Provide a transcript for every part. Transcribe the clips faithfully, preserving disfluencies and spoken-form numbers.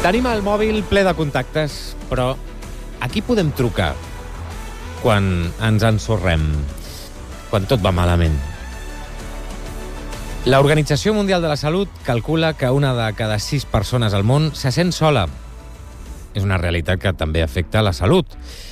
Tenim el mòbil ple de contactes, però a qui podem trucar quan ens ensorrem, quan tot va malament? L'Organització Mundial de la Salut calcula que una de cada sis persones al món se sent sola. És una realitat que també afecta la salut.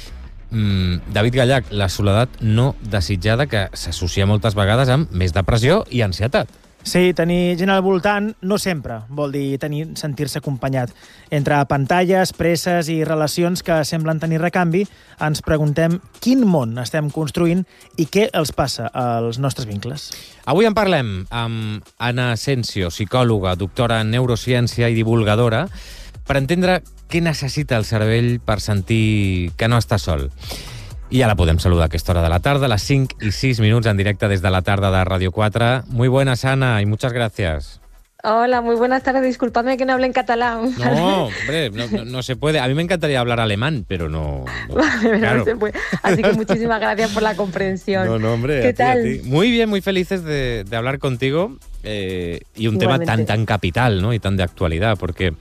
Mm, David Gallach, la soledat no desitjada que s'associa moltes vegades amb més depressió i ansietat. Sí, tenir gent al voltant no sempre vol dir tenir sentir-se acompanyat. Entre pantalles, presses i relacions que semblen tenir recanvi, ens preguntem quin món estem construint i què els passa als nostres vincles. Avui en parlem amb Anna Asensio, psicòloga, doctora en neurociència i divulgadora, per entendre què necessita el cervell per sentir que no està sol. Y ya la podem saludar a aquesta hora de la tarde, a las cinc y seis minutos en directo desde la tarde de Radio cuatro. Muy buenas, Ana, y muchas gracias. Hola, muy buenas tardes. Disculpadme que no hable en catalán. No, hombre, no, no, no se puede. A mí me encantaría hablar alemán, pero no... no vale, claro. No se puede. Así que muchísimas gracias por la comprensión. No, no, hombre. ¿Qué a ti, tal? A ti. Muy bien, muy felices de, de hablar contigo eh, y un Igualmente. tema tan, tan capital, ¿no? Y tan de actualidad, porque,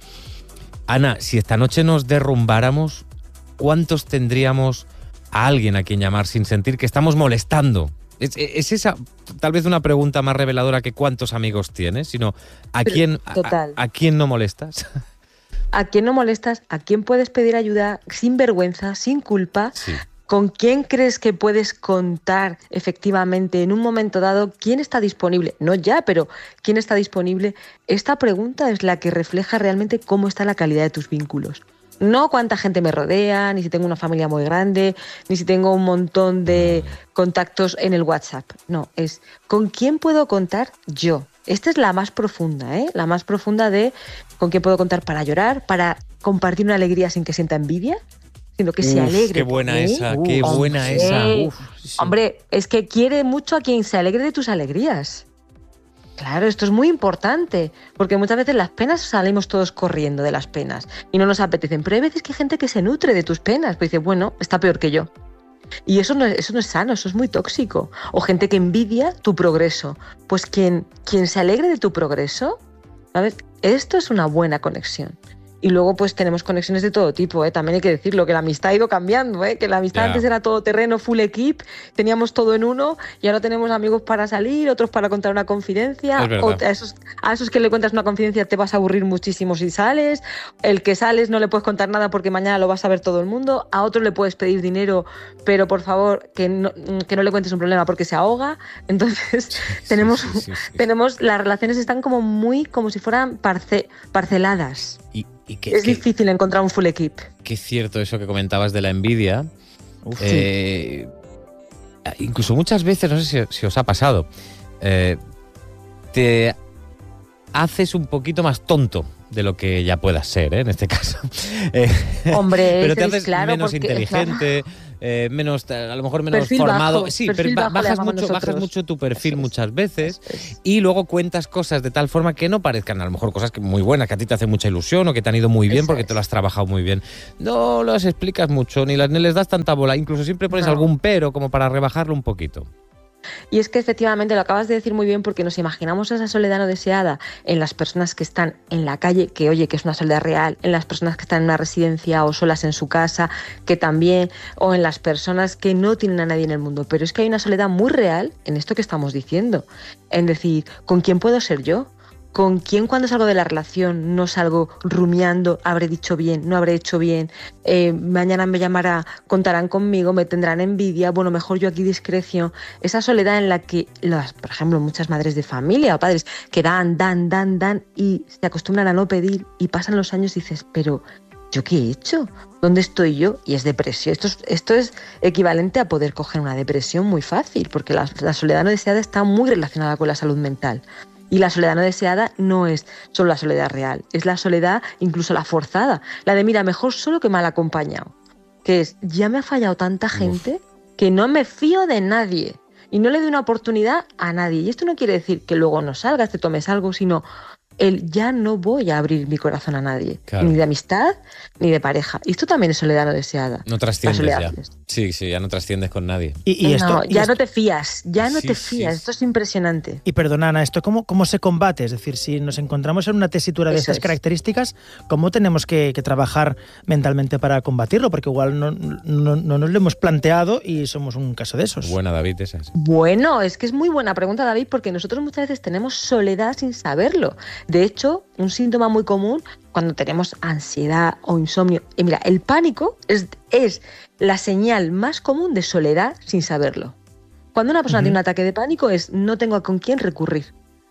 Ana, si esta noche nos derrumbáramos, ¿cuántos tendríamos a alguien a quien llamar sin sentir que estamos molestando? Es, es esa tal vez una pregunta más reveladora que cuántos amigos tienes, sino a Pero, quién a, total. a, a quién no molestas. ¿A quién no molestas? ¿A quién puedes pedir ayuda sin vergüenza, sin culpa? Sí. ¿Con quién crees que puedes contar efectivamente en un momento dado? ¿Quién está disponible? No ya, pero ¿quién está disponible? Esta pregunta es la que refleja realmente cómo está la calidad de tus vínculos. No cuánta gente me rodea, ni si tengo una familia muy grande, ni si tengo un montón de contactos en el WhatsApp. No, es con quién puedo contar yo. Esta es la más profunda, ¿eh? La más profunda de con quién puedo contar para llorar, para compartir una alegría sin que sienta envidia, sino que Uf, se alegre. Qué buena por mí. esa, Uf, qué buena hombre, esa. Uf, sí. Hombre, es que quiere mucho a quien se alegre de tus alegrías. Claro, esto es muy importante, porque muchas veces las penas salimos todos corriendo de las penas y no nos apetecen, pero hay veces que hay gente que se nutre de tus penas, pues dice, bueno, está peor que yo. Y eso no, eso no es sano, eso es muy tóxico. O gente que envidia tu progreso. Pues quien, quien se alegre de tu progreso, ¿sabes? Esto es una buena conexión. Y luego pues tenemos conexiones de todo tipo, ¿eh? También hay que decirlo, que la amistad ha ido cambiando, ¿eh? Que la amistad Ya. antes era todo terreno, full equip, teníamos todo en uno y ahora tenemos amigos para salir, otros para contar una confidencia, Es verdad. o a esos, a esos que le cuentas una confidencia te vas a aburrir muchísimo si sales, el que sales no le puedes contar nada porque mañana lo vas a ver todo el mundo, a otro le puedes pedir dinero, pero por favor que no, que no le cuentes un problema porque se ahoga. Entonces Sí, tenemos, sí, sí, sí, sí. tenemos, las relaciones están como muy, como si fueran parce, parceladas. Y, y qué, Es qué- difícil encontrar un full equip. qué cierto eso que comentabas de la envidia. Uf, Eh, incluso muchas veces, no sé si, si os ha pasado, eh, te haces un poquito más tonto de lo que ya puedas ser, ¿eh? En este caso. Eh, Hombre, pero te es haces claro, menos porque, inteligente, eh, menos, a lo mejor menos Perfil formado. bajo, sí, perfil pero ba- bajo le bajas llamamos mucho, bajas nosotros. mucho tu perfil Eso es. muchas veces. Eso es. Y luego cuentas cosas de tal forma que no parezcan a lo mejor cosas que muy buenas, que a ti te hacen mucha ilusión o que te han ido muy bien Eso porque es. te lo has trabajado muy bien. No las explicas mucho, ni, las, ni les das tanta bola. Incluso siempre pones No. algún pero como para rebajarlo un poquito. Y es que efectivamente lo acabas de decir muy bien, porque nos imaginamos esa soledad no deseada en las personas que están en la calle, que oye, que es una soledad real, en las personas que están en una residencia o solas en su casa, que también, o en las personas que no tienen a nadie en el mundo. Pero es que hay una soledad muy real en esto que estamos diciendo, en decir, ¿con quién puedo ser yo? ¿Con quién cuando salgo de la relación no salgo rumiando, habré dicho bien, no habré hecho bien, eh, mañana me llamará, contarán conmigo, me tendrán envidia, bueno, mejor yo aquí discreción? Esa soledad en la que, las, por ejemplo, muchas madres de familia o padres que dan, dan, dan, dan y se acostumbran a no pedir y pasan los años y dices, pero ¿yo qué he hecho? ¿Dónde estoy yo? Y es depresión. Esto es, esto es equivalente a poder coger una depresión muy fácil, porque la, la soledad no deseada está muy relacionada con la salud mental. Y la soledad no deseada no es solo la soledad real, es la soledad incluso la forzada, la de mira, mejor solo que mal acompañado, que es, ya me ha fallado tanta gente que no me fío de nadie y no le doy una oportunidad a nadie. Y esto no quiere decir que luego no salgas, te tomes algo, sino el ya no voy a abrir mi corazón a nadie, claro. ni de amistad, ni de pareja. Y esto también es soledad no deseada. No trasciendes ya. Sí, sí, ya no trasciendes con nadie. Y, y esto, no, y ya esto... no te fías, ya no sí, te fías. Sí. Esto es impresionante. Y perdona, Ana, ¿esto cómo, cómo se combate? Es decir, si nos encontramos en una tesitura de Eso estas es. características, ¿cómo tenemos que, que trabajar mentalmente para combatirlo? Porque igual no, no, no nos lo hemos planteado y somos un caso de esos. Buena, David, esa es. Bueno, es que es muy buena pregunta, David, porque nosotros muchas veces tenemos soledad sin saberlo. De hecho, un síntoma muy común cuando tenemos ansiedad o insomnio. Y mira, el pánico es, es la señal más común de soledad sin saberlo. Cuando una persona uh-huh. tiene un ataque de pánico es no tengo con quién recurrir.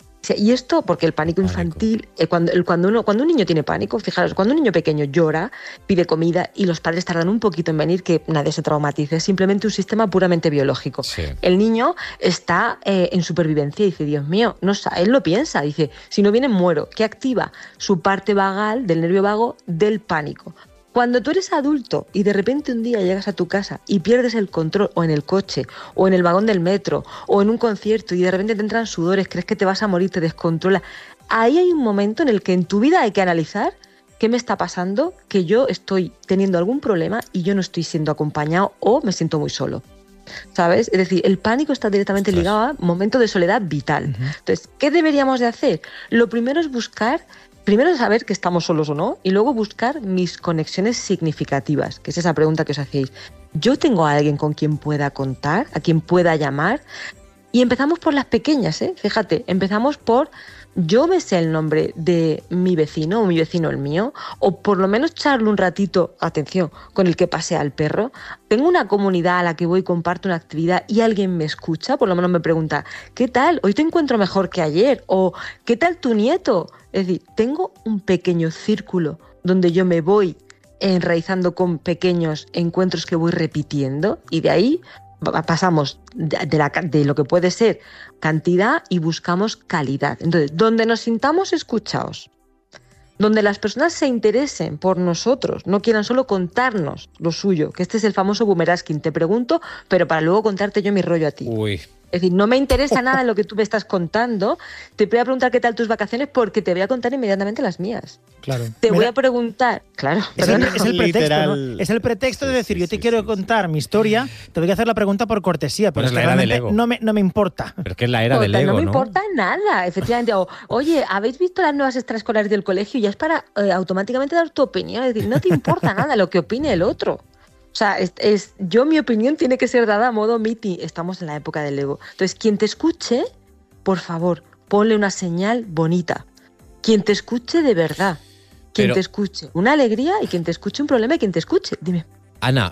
Y esto, porque el pánico infantil, eh, cuando, el, cuando, uno, cuando un niño tiene pánico, fijaros, cuando un niño pequeño llora, pide comida y los padres tardan un poquito en venir, que nadie se traumatice, es simplemente un sistema puramente biológico. Sí. El niño está eh, en supervivencia y dice, Dios mío, no, él lo piensa, dice, si no vienen muero, que activa su parte vagal del nervio vago del pánico. Cuando tú eres adulto y de repente un día llegas a tu casa y pierdes el control o en el coche o en el vagón del metro o en un concierto y de repente te entran sudores, crees que te vas a morir, te descontrola, ahí hay un momento en el que en tu vida hay que analizar qué me está pasando, que yo estoy teniendo algún problema y yo no estoy siendo acompañado o me siento muy solo. ¿Sabes? Es decir, el pánico está directamente Ostras. ligado a momento de soledad vital. Uh-huh. Entonces, ¿qué deberíamos de hacer? Lo primero es buscar Primero saber que estamos solos o no y luego buscar mis conexiones significativas, que es esa pregunta que os hacéis. ¿Yo tengo a alguien con quien pueda contar, a quien pueda llamar? Y empezamos por las pequeñas, ¿eh? Fíjate, empezamos por yo me sé el nombre de mi vecino o mi vecino el mío, o por lo menos charlo un ratito, atención, con el que pasea al perro. Tengo una comunidad a la que voy y comparto una actividad y alguien me escucha, por lo menos me pregunta, ¿qué tal? Hoy te encuentro mejor que ayer, o ¿qué tal tu nieto? Es decir, tengo un pequeño círculo donde yo me voy enraizando con pequeños encuentros que voy repitiendo y de ahí pasamos de, la, de lo que puede ser cantidad y buscamos calidad. Entonces, donde nos sintamos escuchados, donde las personas se interesen por nosotros, no quieran solo contarnos lo suyo, que este es el famoso boomerasking, te pregunto, pero para luego contarte yo mi rollo a ti. Uy. Es decir, no me interesa nada lo que tú me estás contando, te voy a preguntar qué tal tus vacaciones porque te voy a contar inmediatamente las mías. Claro. Te Mira, voy a preguntar, claro. Es el, es el pretexto, Literal. ¿no? Es el pretexto de Sí, decir, sí, yo te sí, quiero sí. contar mi historia, te voy a hacer la pregunta por cortesía, pero Bueno, es es la que era del realmente ego. no me, no me importa. Pero es que es la era del Total, ego, no me ¿no? importa nada, efectivamente. O, oye, ¿habéis visto las nuevas extraescolares del colegio? Ya es para eh, automáticamente dar tu opinión. Es decir, no te importa nada lo que opine el otro. O sea, es, es, yo mi opinión tiene que ser dada a modo miti. Estamos en la época del ego. Entonces, quien te escuche, por favor, ponle una señal bonita. Quien te escuche de verdad. Quien Pero- te escuche una alegría y quien te escuche un problema y quien te escuche. Dime. Ana,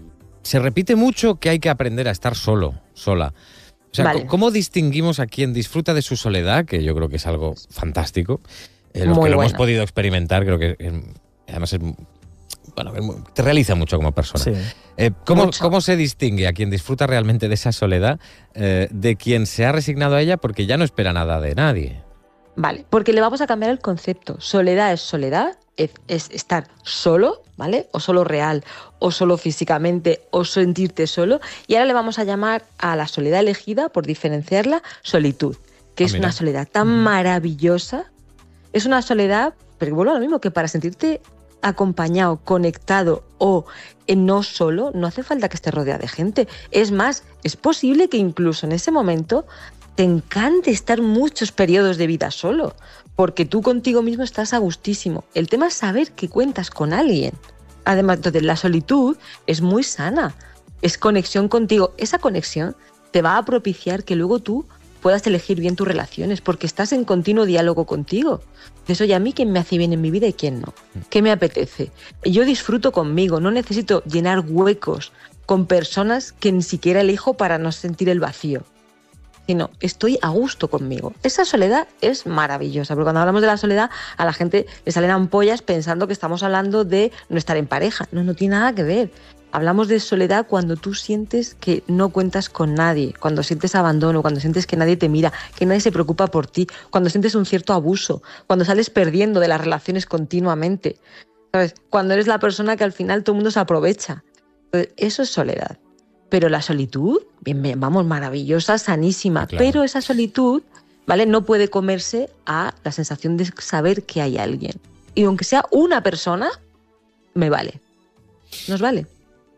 se repite mucho que hay que aprender a estar solo, sola. O sea, Vale. ¿cómo distinguimos a quien disfruta de su soledad, que yo creo que es algo fantástico? Eh, los Muy que lo hemos bueno. podido experimentar, creo que eh, además es, bueno, es muy- te realiza mucho como persona. Sí. Eh, ¿cómo, Mucho. ¿Cómo se distingue a quien disfruta realmente de esa soledad eh, de quien se ha resignado a ella porque ya no espera nada de nadie? Vale, porque le vamos a cambiar el concepto. Soledad es soledad, es, es estar solo, ¿vale? O solo real, o solo físicamente, o sentirte solo. Y ahora le vamos a llamar a la soledad elegida, por diferenciarla, solitud, que Ah, es mira. una soledad tan maravillosa. Es una soledad, pero vuelvo a lo mismo, que para sentirte acompañado, conectado o eh, no solo, no hace falta que estés rodeado de gente. Es más, es posible que incluso en ese momento te encante estar muchos periodos de vida solo, porque tú contigo mismo estás a gustísimo. El tema es saber que cuentas con alguien. Además, entonces, la solitud es muy sana, es conexión contigo. Esa conexión te va a propiciar que luego tú puedas elegir bien tus relaciones, porque estás en continuo diálogo contigo. Eso ya a mí quién me hace bien en mi vida y quién no. ¿Qué me apetece? Yo disfruto conmigo, no necesito llenar huecos con personas que ni siquiera elijo para no sentir el vacío, sino estoy a gusto conmigo. Esa soledad es maravillosa, porque cuando hablamos de la soledad a la gente le salen ampollas pensando que estamos hablando de no estar en pareja. No, no tiene nada que ver. Hablamos de soledad cuando tú sientes que no cuentas con nadie, cuando sientes abandono, cuando sientes que nadie te mira, que nadie se preocupa por ti, cuando sientes un cierto abuso, cuando sales perdiendo de las relaciones continuamente, ¿sabes? Cuando eres la persona que al final todo el mundo se aprovecha. Entonces, eso es soledad. Pero la solitud, bien, bien, vamos, maravillosa, sanísima, Claro. pero esa solitud ¿vale? No puede comerse a la sensación de saber que hay alguien. Y aunque sea una persona, me vale. ¿Nos vale?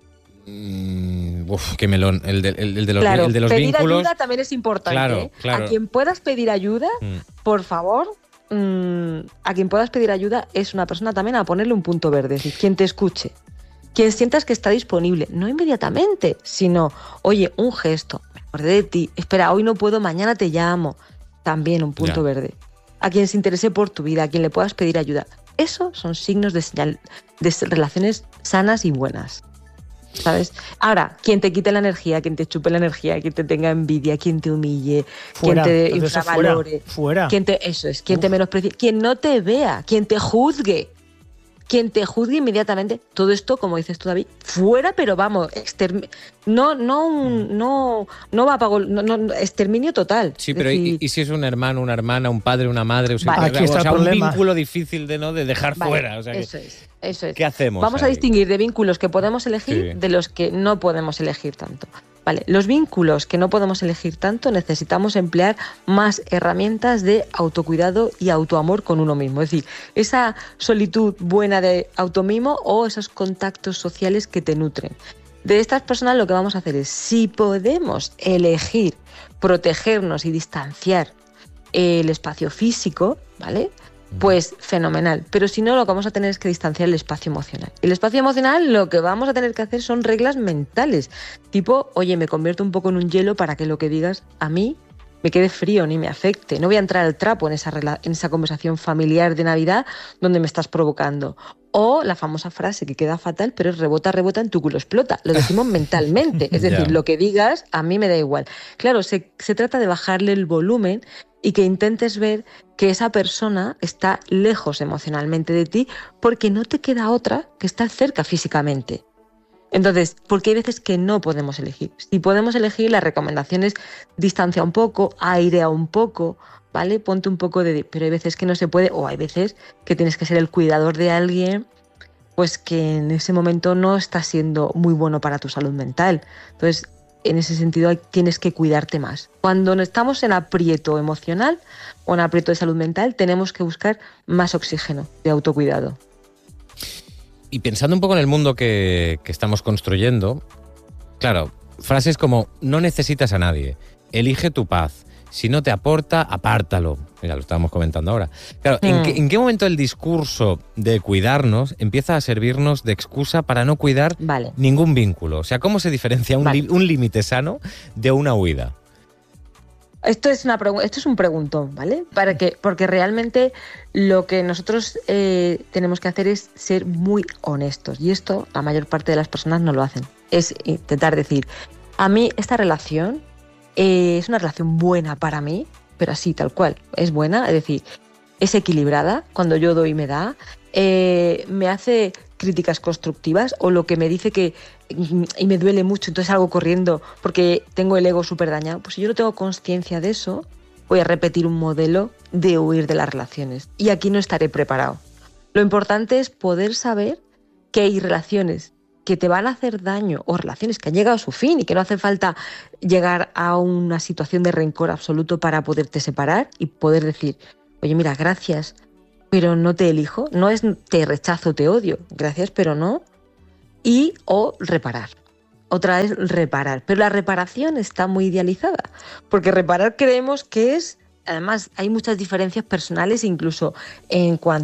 Mm, uf, qué melón. El de, el, el de los, claro, el de los pedir vínculos... ayuda también es importante. Claro, ¿eh? claro. A quien puedas pedir ayuda, Mm. por favor, mmm, a quien puedas pedir ayuda es una persona también a ponerle un punto verde. Es decir, quien te escuche. Quien sientas que está disponible, no inmediatamente, sino, oye, un gesto, me acordé de ti, espera, hoy no puedo, mañana te llamo, también un punto Ya. verde. A quien se interese por tu vida, a quien le puedas pedir ayuda. Esos son signos de señal de relaciones sanas y buenas, ¿sabes? Ahora, quien te quite la energía, quien te chupe la energía, quien te tenga envidia, quien te humille, Fuera, quien te todo eso infravalore, fuera, fuera. quien te, eso es, quien Uf. te menosprecie, quien no te vea, quien te juzgue. Quien te juzgue inmediatamente, todo esto, como dices tú, David, fuera, pero vamos, extermi- no, no, un- no, no va a pagar, no, no, exterminio total. Sí, Es pero ¿y, decir, y si es un hermano, una hermana, un padre, una madre? O sea, Vale. Aquí o está sea, el un problema. vínculo difícil de, ¿no? de dejar vale, fuera. O sea, que- eso es, eso es. ¿qué hacemos Vamos a ahí? distinguir de vínculos que podemos elegir Sí. de los que no podemos elegir tanto. Vale, los vínculos que no podemos elegir tanto necesitamos emplear más herramientas de autocuidado y autoamor con uno mismo. Es decir, esa solitud buena de automimo o esos contactos sociales que te nutren. De estas personas lo que vamos a hacer es, si podemos elegir protegernos y distanciar el espacio físico, ¿vale? Pues fenomenal, pero si no, lo que vamos a tener es que distanciar el espacio emocional. El espacio emocional lo que vamos a tener que hacer son reglas mentales, tipo, oye, me convierto un poco en un hielo para que lo que digas a mí me quede frío ni me afecte. No voy a entrar al trapo en esa, rela- en esa conversación familiar de Navidad donde me estás provocando. O la famosa frase que queda fatal, pero es rebota, rebota, en tu culo explota. Lo decimos mentalmente, es decir, Ya. lo que digas a mí me da igual. Claro, se, se trata de bajarle el volumen y que intentes ver que esa persona está lejos emocionalmente de ti porque no te queda otra que estar cerca físicamente. Entonces, porque hay veces que no podemos elegir. Si podemos elegir, las recomendaciones distancia un poco, airea un poco, ¿vale? Ponte un poco de... Pero hay veces que no se puede, o hay veces que tienes que ser el cuidador de alguien, pues que en ese momento no está siendo muy bueno para tu salud mental. Entonces, en ese sentido hay- tienes que cuidarte más. Cuando no estamos en aprieto emocional o en aprieto de salud mental, tenemos que buscar más oxígeno de autocuidado. Y pensando un poco en el mundo que, que estamos construyendo, claro, frases como no necesitas a nadie, elige tu paz, si no te aporta, apártalo. Mira, lo estábamos comentando ahora. Claro, ¿en, Mm. qué, ¿en qué momento el discurso de cuidarnos empieza a servirnos de excusa para no cuidar Vale. ningún vínculo? O sea, ¿cómo se diferencia un, Vale. li- un límite sano de una huida? Esto es, una pregu- esto es un preguntón, ¿vale? Para que, porque realmente lo que nosotros eh, tenemos que hacer es ser muy honestos. Y esto la mayor parte de las personas no lo hacen. Es intentar decir, a mí esta relación eh, es una relación buena para mí, pero así, tal cual. Es buena, es decir, es equilibrada. Cuando yo doy me da. Eh, me hace críticas constructivas o lo que me dice que y me duele mucho, entonces salgo corriendo porque tengo el ego súper dañado. Pues si yo no tengo conciencia de eso, voy a repetir un modelo de huir de las relaciones. Y aquí no estaré preparado. Lo importante es poder saber que hay relaciones que te van a hacer daño o relaciones que han llegado a su fin y que no hace falta llegar a una situación de rencor absoluto para poderte separar y poder decir, oye, mira, gracias, pero no te elijo. No es te rechazo, te odio. Gracias, pero no. Y o reparar. Otra es reparar. Pero la reparación está muy idealizada. Porque reparar creemos que es... Además, hay muchas diferencias personales incluso en cuanto